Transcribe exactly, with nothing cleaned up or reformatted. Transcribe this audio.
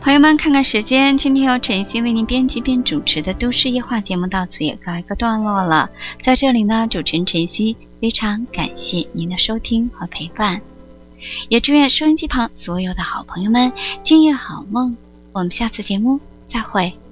朋友们，看看时间，今天由晨曦为您编辑并主持的都市夜话节目到此也告一个段落了。在这里呢，主持人晨曦非常感谢您的收听和陪伴，也祝愿收音机旁所有的好朋友们今夜好梦。我们下次节目再会。